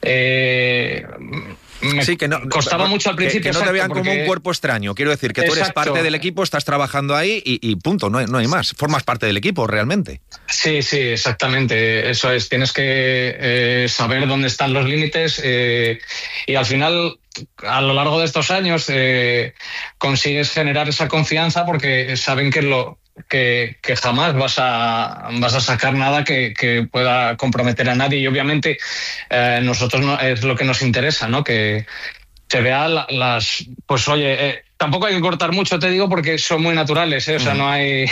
eh, me sí, que no, costaba mucho al principio. Que, que no te vean porque... como un cuerpo extraño. Quiero decir, que tú exacto. eres parte del equipo, estás trabajando ahí y, y punto, no hay, no hay más. Formas parte del equipo, realmente. Sí, sí, exactamente. Eso es. Tienes que eh, saber dónde están los límites eh, y al final, a lo largo de estos años, eh, consigues generar esa confianza porque saben que lo... Que, que jamás vas a vas a sacar nada que, que pueda comprometer a nadie y obviamente eh, nosotros no, es lo que nos interesa, ¿no? Que se vea la, las pues oye eh, tampoco hay que cortar mucho, te digo, porque son muy naturales, ¿eh? O sea, no hay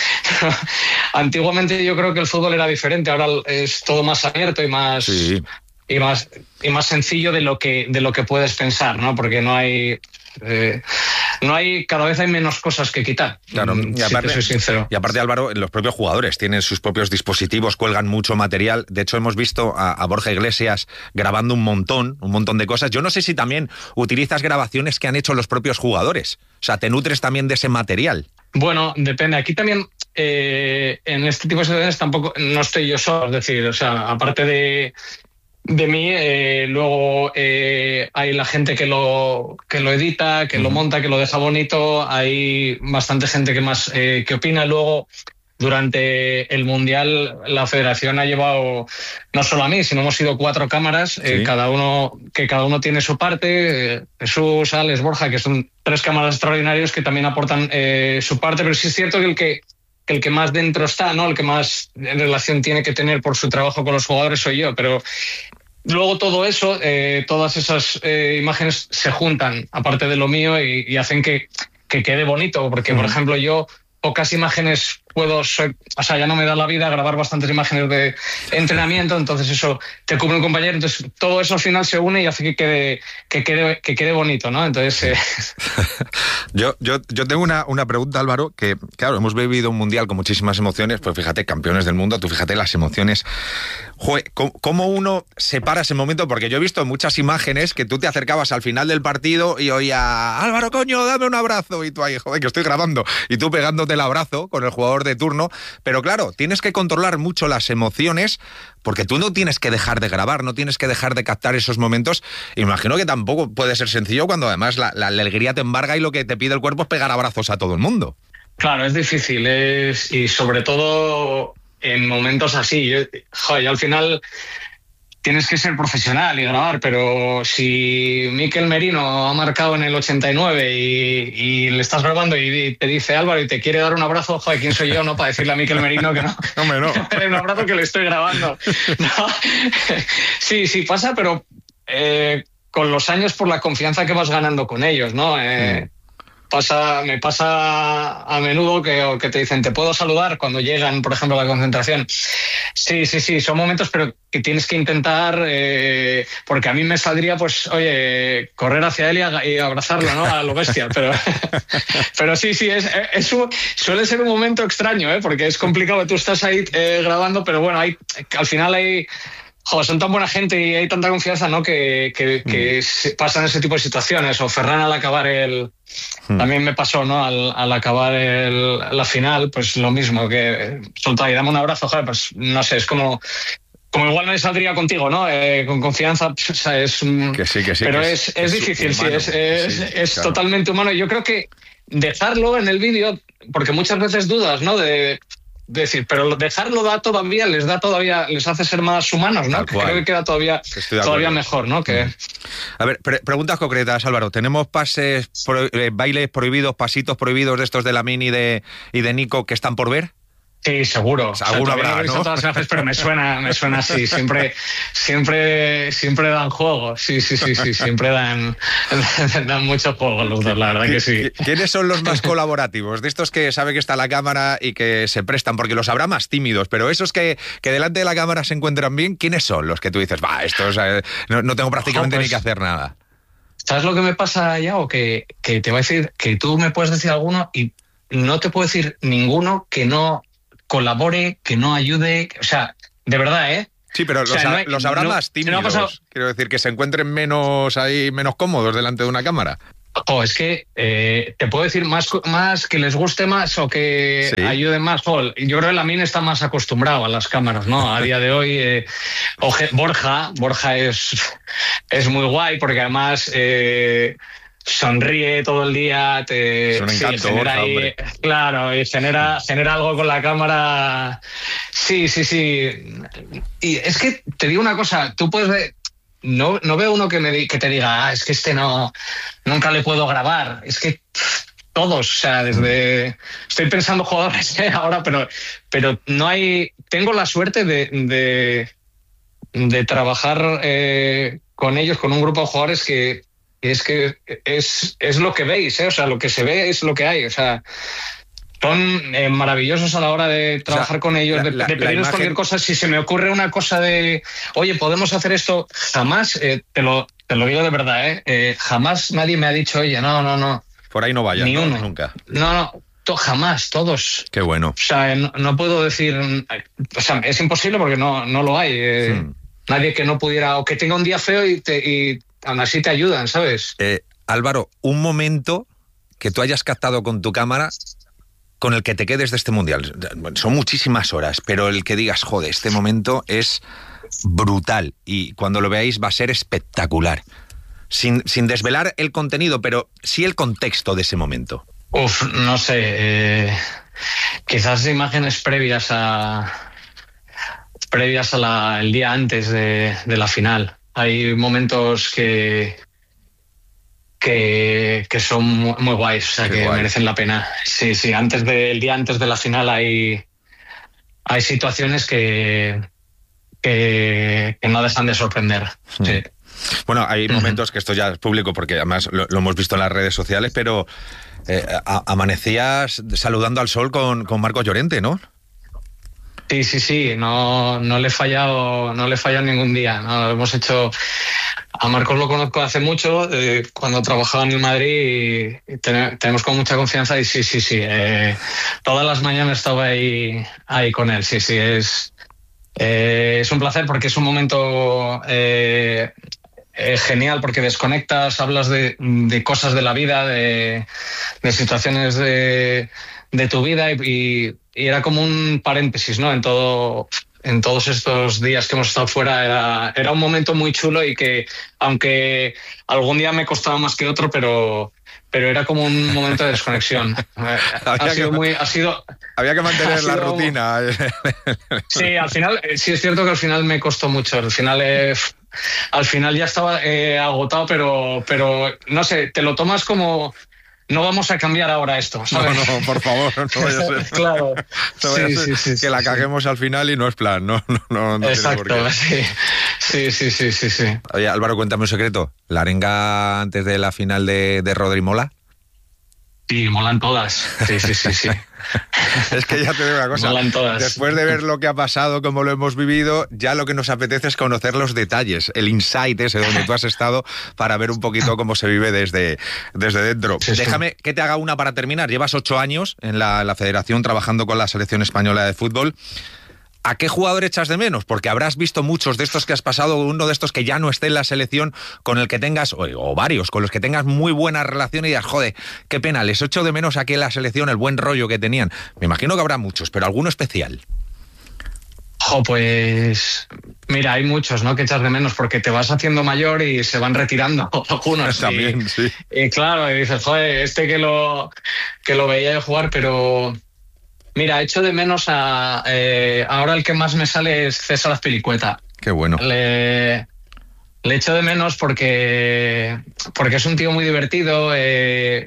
antiguamente yo creo que el fútbol era diferente, ahora es todo más abierto y más sí. y más y más sencillo de lo que de lo que puedes pensar, ¿no? Porque no hay Eh, no hay, cada vez hay menos cosas que quitar. Claro, y aparte, si te soy sincero. Y aparte, Álvaro, los propios jugadores tienen sus propios dispositivos, cuelgan mucho material. De hecho, hemos visto a, a Borja Iglesias grabando un montón, un montón de cosas. Yo no sé si también utilizas grabaciones que han hecho los propios jugadores. O sea, ¿te nutres también de ese material? Bueno, depende. Aquí también eh, en este tipo de situaciones tampoco no estoy yo solo, es decir, o sea, aparte de, de mí, eh, luego eh, hay la gente que lo, que lo edita, que uh-huh. lo monta, que lo deja bonito, hay bastante gente que más eh, que opina. Luego, durante el Mundial, la Federación ha llevado no solo a mí, sino hemos sido cuatro cámaras, sí. eh, cada uno que cada uno tiene su parte. Eh, Jesús, Alex, Borja, que son tres cámaras extraordinarios que también aportan eh, su parte, pero sí es cierto que el que, que el que más dentro está, ¿no? El que más en relación tiene que tener por su trabajo con los jugadores soy yo, pero luego todo eso, eh, todas esas eh, imágenes se juntan, aparte de lo mío, y, y hacen que, que quede bonito, porque, uh-huh. por ejemplo, yo pocas imágenes puedo, soy, o sea, ya no me da la vida grabar bastantes imágenes de entrenamiento, entonces eso te cubre un compañero, entonces todo eso al final se une y hace que quede, que quede, que quede bonito, ¿no? Entonces... Eh... yo, yo, yo tengo una, una pregunta, Álvaro, que claro, hemos vivido un mundial con muchísimas emociones, pues fíjate, campeones del mundo, tú fíjate las emociones. Joder, ¿cómo uno separa ese momento? Porque yo he visto muchas imágenes que tú te acercabas al final del partido y oía, Álvaro, coño, dame un abrazo, y tú ahí, joder, que estoy grabando, y tú pegándote el abrazo con el jugador de turno, pero claro, tienes que controlar mucho las emociones porque tú no tienes que dejar de grabar, no tienes que dejar de captar esos momentos. Imagino que tampoco puede ser sencillo cuando además la, la alegría te embarga y lo que te pide el cuerpo es pegar abrazos a todo el mundo. Claro, es difícil, es, y sobre todo en momentos así. Yo, joder, yo al final tienes que ser profesional y grabar, pero si Mikel Merino ha marcado en el ochenta y nueve y, y le estás grabando y te dice Álvaro y te quiere dar un abrazo, joder, ¿quién soy yo no para decirle a Mikel Merino que no? Hombre, no. Que un abrazo que le estoy grabando. No. Sí, sí pasa, pero eh, con los años por la confianza que vas ganando con ellos, ¿no? Eh, mm. Pasa, me pasa a menudo que, que te dicen, ¿te puedo saludar? Cuando llegan, por ejemplo, a la concentración. Sí, sí, sí, son momentos, pero que tienes que intentar, eh, porque a mí me saldría, pues, oye, correr hacia él y, y abrazarlo, ¿no? A lo bestia, pero, pero sí, sí, es, es un, suele ser un momento extraño, ¿eh? Porque es complicado, tú estás ahí eh, grabando, pero bueno, hay, al final hay... Joder, son tan buena gente y hay tanta confianza, ¿no? Que, que, que mm. pasan ese tipo de situaciones. O Ferran al acabar el... Mm. También me pasó, ¿no? Al, al acabar el, la final, pues lo mismo, que solta y dame un abrazo, joder, pues no sé, es como... Como igual no saldría contigo, ¿no? Eh, con confianza, o sea, es... Que sí, que sí. Pero que es, es, es difícil, humano, sí, es, es, sí, es claro. Totalmente humano. Yo creo que dejarlo en el vídeo, porque muchas veces dudas, ¿no? De... decir, pero dejarlo da todavía, les da todavía, les hace ser más humanos, ¿no? Creo que queda todavía, todavía mejor, ¿no? Que... A ver, pre- preguntas concretas, Álvaro. ¿Tenemos pases, pro- eh, bailes prohibidos, pasitos prohibidos de estos de Lamine y de, y de Nico que están por ver? Sí, seguro. O sea, seguro habrá, no lo he visto ¿no? todas las veces, pero me suena, me suena así. Siempre, siempre, siempre dan juego. Sí, sí, sí, sí. Siempre dan, dan mucho juego los dos, la verdad que sí. ¿Quiénes son los más colaborativos? De estos que sabe que está la cámara y que se prestan, porque los habrá más tímidos, pero esos que, que delante de la cámara se encuentran bien, ¿quiénes son los que tú dices, va, estos eh, no, no tengo prácticamente Ojo, pues, ni que hacer nada? ¿Sabes lo que me pasa ya? O que, que te voy a decir que tú me puedes decir alguno y no te puedo decir ninguno que no colabore, que no ayude, o sea, de verdad, ¿eh? Sí, pero los, o sea, no hay, los habrá no, más tímidos, no pasado... quiero decir, que se encuentren menos ahí, menos cómodos delante de una cámara. Oh, es que eh, te puedo decir más, más que les guste más o que ¿sí? ayuden más. Oh, yo creo que Lamine está más acostumbrado a las cámaras, ¿no? A día de hoy, eh, Oje, Borja, Borja es, es muy guay porque además... Eh, sonríe todo el día, te es un encanto, sí, genera Borja, ahí, claro, y genera, genera algo con la cámara. Sí, sí, sí. Y es que te digo una cosa, tú puedes ver, no, no veo uno que me que te diga, ah, es que este no, nunca le puedo grabar. Es que todos, o sea, desde estoy pensando jugadores ¿eh? ahora, pero, pero no hay. Tengo la suerte de, de, de trabajar eh, con ellos, con un grupo de jugadores que es que es, es lo que veis, ¿eh? O sea, lo que se ve es lo que hay, o sea, son eh, maravillosos a la hora de trabajar o sea, con ellos, la, de, de pedirles imagen... cualquier cosa. Si se me ocurre una cosa de, oye, podemos hacer esto, jamás, eh, te, lo, te lo digo de verdad, ¿eh? Eh, jamás nadie me ha dicho, oye, no, no, no. Por ahí no vayas, ni ¿no? uno. Nunca. No, no. To, jamás, todos. Qué bueno. O sea, no, no puedo decir, o sea, es imposible porque no, no lo hay. Eh, hmm. Nadie que no pudiera, o que tenga un día feo y te... Y, aún así te ayudan, ¿sabes? Eh, Álvaro, un momento que tú hayas captado con tu cámara con el que te quedes de este Mundial? Son muchísimas horas, pero el que digas, joder, este momento es brutal y cuando lo veáis va a ser espectacular. Sin, sin desvelar el contenido, pero sí el contexto de ese momento. Uf, no sé. Eh, quizás imágenes previas a previas a la, el día antes de, de la final. Hay momentos que que, que son muy, muy guays, o sea, Qué que guay. merecen la pena. Sí, sí. Antes del día antes de la final hay hay situaciones que que, que no dejan de sorprender. Mm. Sí. Bueno, hay momentos que esto ya es público porque además lo, lo hemos visto en las redes sociales, pero eh, a, amanecías saludando al sol con, con Marcos Llorente, ¿no? Sí, sí, sí, no, no le he fallado, no le he fallado ningún día, ¿no? Hemos hecho, a Marcos lo conozco hace mucho, eh, cuando trabajaba en el Madrid y, y ten, tenemos con mucha confianza y sí, sí, sí, eh, todas las mañanas estaba ahí, ahí con él, sí, sí, es, eh, es un placer porque es un momento eh, Eh, genial porque desconectas, hablas de, de cosas de la vida, de, de situaciones de, de tu vida y, y era como un paréntesis, ¿no? En todo, en todos estos días que hemos estado fuera era, era un momento muy chulo y que aunque algún día me costaba más que otro, pero pero era como un momento de desconexión. ha sido que, muy, ha sido, había que mantener sido, la rutina. Sí, al final, sí es cierto que al final me costó mucho. Al final eh, Al final ya estaba eh, agotado, pero, pero no sé, te lo tomas como no vamos a cambiar ahora esto, ¿sabes? No, no, por favor, no vaya a ser. Claro. No vaya sí, a ser sí, sí, que sí, la sí. caguemos al final y no es plan, no, no, no, no Exacto, tiene por qué. sí. Sí, sí, sí, sí, sí. Oye, Álvaro, cuéntame un secreto. ¿La arenga antes de la final de, de Rodri mola? Sí, molan todas. Sí, sí, sí, sí. Es que ya te digo una cosa. Molan todas. Después de ver lo que ha pasado, cómo lo hemos vivido, ya lo que nos apetece es conocer los detalles, el insight ese donde tú has estado para ver un poquito cómo se vive desde, desde dentro. Sí, Déjame sí. que te haga una para terminar. Llevas ocho años en la, la Federación trabajando con la Selección Española de Fútbol. ¿A qué jugador echas de menos? Porque habrás visto muchos de estos que has pasado, uno de estos que ya no esté en la selección, con el que tengas, o, o varios, con los que tengas muy buena relación y digas, joder, qué pena, les echo de menos aquí en la selección el buen rollo que tenían. Me imagino que habrá muchos, pero alguno especial. Jo, pues mira, hay muchos, ¿no? Que echas de menos porque te vas haciendo mayor y se van retirando algunos. También, y, sí. Y claro, y dices, joder, este que lo, que lo veía yo jugar, pero... Mira, echo de menos a... Eh, ahora el que más me sale es César Azpilicueta. Qué bueno. Le, le echo de menos porque, porque es un tío muy divertido. Eh,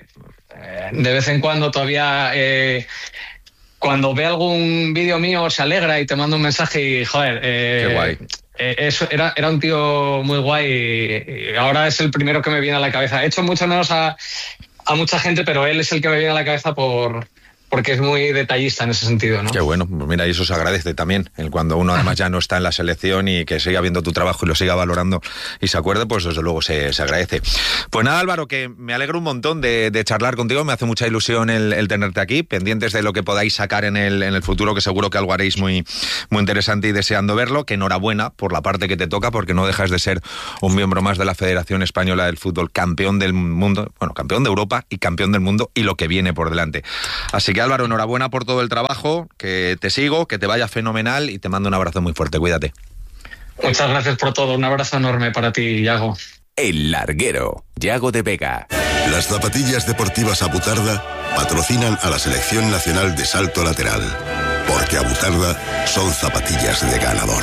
de vez en cuando todavía... Eh, cuando ve algún vídeo mío se alegra y te manda un mensaje y, joder... Eh, Qué guay. Eh, eso, era, era un tío muy guay y, y ahora es el primero que me viene a la cabeza. Echo mucho menos a, a mucha gente, pero él es el que me viene a la cabeza por... porque es muy detallista en ese sentido, ¿no? Qué bueno, mira, y eso se agradece también, el cuando uno además ya no está en la selección y que siga viendo tu trabajo y lo siga valorando y se acuerde, pues desde luego se, se agradece. Pues nada, Álvaro, que me alegro un montón de, de charlar contigo, me hace mucha ilusión el, el tenerte aquí, pendientes de lo que podáis sacar en el, en el futuro, que seguro que algo haréis muy, muy interesante y deseando verlo, que enhorabuena por la parte que te toca, porque no dejas de ser un miembro más de la Federación Española del Fútbol, campeón del mundo, bueno, campeón de Europa y campeón del mundo y lo que viene por delante. Así que Álvaro, enhorabuena por todo el trabajo, que te sigo, que te vaya fenomenal y te mando un abrazo muy fuerte, cuídate. Muchas gracias por todo, un abrazo enorme para ti, Yago. El Larguero, Yago de Vega. Las zapatillas deportivas Abutarda patrocinan a la Selección Nacional de Salto Lateral, porque Abutarda son zapatillas de ganador.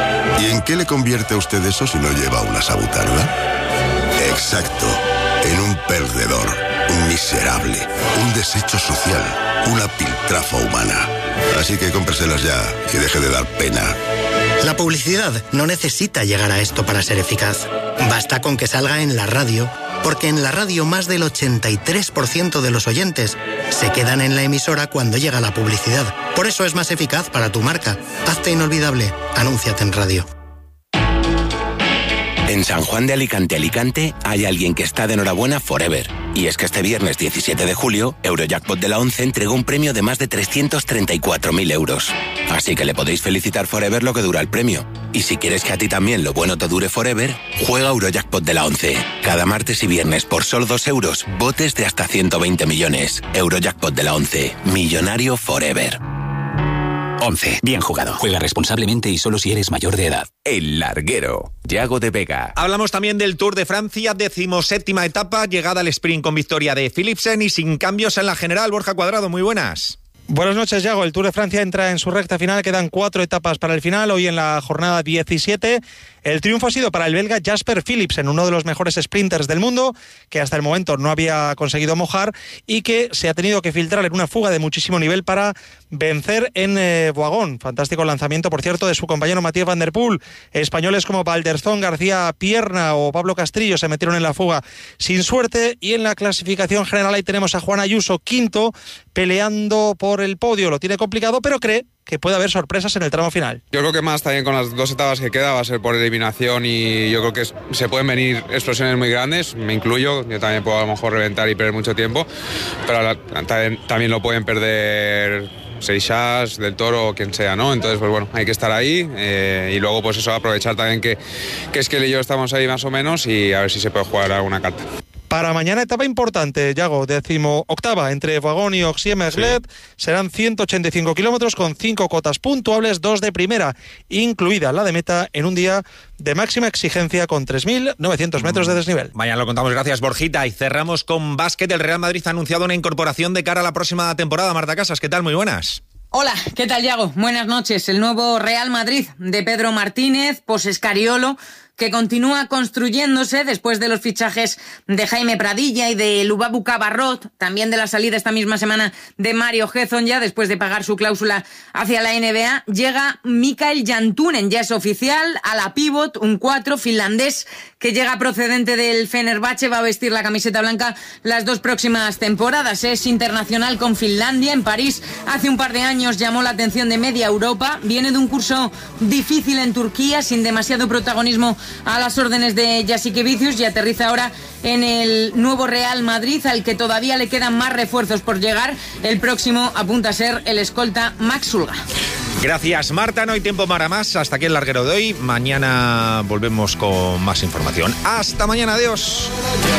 ¿Y en qué le convierte a usted eso si no lleva unas Abutarda? Exacto, en un perdedor, un miserable, un desecho social, una piltrafa humana. Así que cómpreselas ya y deje de dar pena. La publicidad no necesita llegar a esto para ser eficaz. Basta con que salga en la radio, porque en la radio más del ochenta y tres por ciento de los oyentes se quedan en la emisora cuando llega la publicidad. Por eso es más eficaz para tu marca. Hazte inolvidable. Anúnciate en radio. En San Juan de Alicante, Alicante, hay alguien que está de enhorabuena forever. Y es que este viernes diecisiete de julio, Eurojackpot de la once entregó un premio de más de trescientos treinta y cuatro mil euros. Así que le podéis felicitar forever lo que dura el premio. Y si quieres que a ti también lo bueno te dure forever, juega Eurojackpot de la once. Cada martes y viernes por solo dos euros, botes de hasta ciento veinte millones. Eurojackpot de la once. Millonario forever. once. Bien jugado. Juega responsablemente y solo si eres mayor de edad. El Larguero. Yago de Vega. Hablamos también del Tour de Francia, decimoséptima etapa, llegada al sprint con victoria de Philipsen y sin cambios en la general. Borja Cuadrado, muy buenas. Buenas noches, Yago. El Tour de Francia entra en su recta final. Quedan cuatro etapas para el final. Hoy en la jornada diecisiete. El triunfo ha sido para el belga Jasper Philipsen, uno de los mejores sprinters del mundo, que hasta el momento no había conseguido mojar y que se ha tenido que filtrar en una fuga de muchísimo nivel para vencer en eh, Boagón. Fantástico lanzamiento, por cierto, de su compañero Mathieu Van Der Poel. Españoles como Valderzón, García Pierna o Pablo Castrillo se metieron en la fuga sin suerte. Y en la clasificación general ahí tenemos a Juan Ayuso, quinto, peleando por el podio. Lo tiene complicado, pero cree que puede haber sorpresas en el tramo final. Yo creo que más también con las dos etapas que queda va a ser por eliminación y yo creo que se pueden venir explosiones muy grandes, me incluyo, yo también puedo a lo mejor reventar y perder mucho tiempo, pero también, también lo pueden perder Seixas, Del Toro o quien sea, ¿no? Entonces, pues bueno, hay que estar ahí eh, y luego pues eso, aprovechar también que, que es que él y yo estamos ahí más o menos y a ver si se puede jugar alguna carta. Para mañana etapa importante, Yago, décimo octava, entre Boagón y Oxie-Merlet, sí. Serán ciento ochenta y cinco kilómetros con cinco cotas puntuables, dos de primera, incluida la de meta en un día de máxima exigencia con tres mil novecientos metros de desnivel. Mañana lo contamos, gracias Borjita. Y cerramos con básquet. El Real Madrid ha anunciado una incorporación de cara a la próxima temporada. Marta Casas, ¿qué tal? Muy buenas. Hola, ¿qué tal, Yago? Buenas noches. El nuevo Real Madrid de Pedro Martínez, posescariolo, que continúa construyéndose después de los fichajes de Jaime Pradilla y de Lubabu Cabarrot, también de la salida esta misma semana de Mario Gezon, ya después de pagar su cláusula hacia la N B A, llega Mikael Jantunen, ya es oficial, a la pívot, un cuatro finlandés que llega procedente del Fenerbahce, va a vestir la camiseta blanca las dos próximas temporadas. Es internacional con Finlandia. En París hace un par de años llamó la atención de media Europa, viene de un curso difícil en Turquía, sin demasiado protagonismo a las órdenes de Jasikevičius, y aterriza ahora en el nuevo Real Madrid, al que todavía le quedan más refuerzos por llegar. El próximo apunta a ser el escolta Max Sulga. Gracias, Marta. No hay tiempo para más. Hasta aquí el larguero de hoy. Mañana volvemos con más información. Hasta mañana. Adiós.